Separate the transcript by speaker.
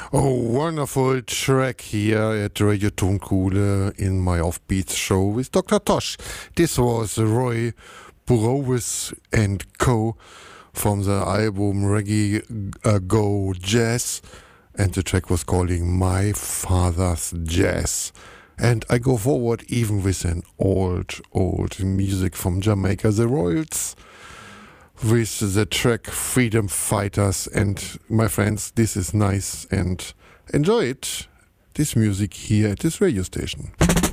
Speaker 1: Oh, wonderful track here at Radio Tonkohle in my Offbeats show with Dr. Tosh. This was Roy Burowis and Co. from the album Reggae Go Jazz, and the track was calling My Father's Jazz. And I go forward even with an old music from Jamaica, the Royals, with the track Freedom Fighters. And my friends, this is nice, and enjoy it, this music here at this radio station.